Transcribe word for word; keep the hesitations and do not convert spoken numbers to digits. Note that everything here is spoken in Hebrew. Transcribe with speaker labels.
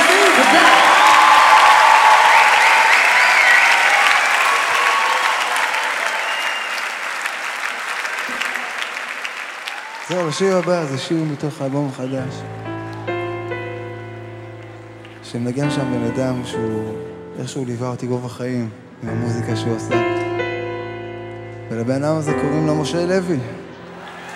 Speaker 1: תודה.
Speaker 2: זהו, השיר הבא זה שיר מתוך האלבום החדש שמנגן שם בן אדם שהוא איכשהו ליווה אותי רוב החיים עם המוזיקה שהוא עשה, ולבן אדם הזה קוראים לו משה לוי.